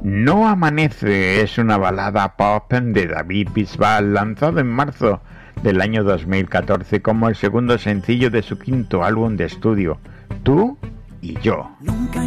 No amanece es una balada pop de David Bisbal, lanzado en marzo del año 2014 como el segundo sencillo de su quinto álbum de estudio, Tú y Yo. Nunca